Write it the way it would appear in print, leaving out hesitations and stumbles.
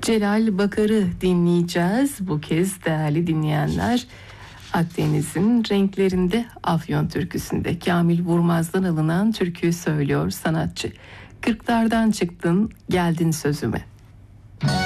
Celal Bakar'ı dinleyeceğiz. Bu kez değerli dinleyenler, Akdeniz'in renklerinde Afyon türküsünde Kamil Vurmaz'dan alınan türküyü söylüyor sanatçı. Kırklardan çıktın geldin sözüme.